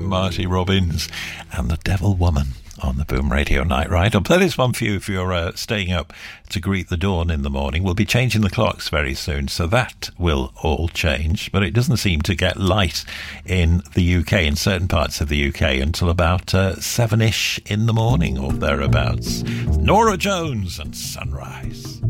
Marty Robbins and The Devil Woman on the Boom Radio Night Ride. I'll play this one for you if you're staying up to greet the dawn in the morning. We'll be changing the clocks very soon, so that will all change. But it doesn't seem to get light in the UK, in certain parts of the UK, until about 7-ish in the morning or thereabouts. Norah Jones and Sunrise.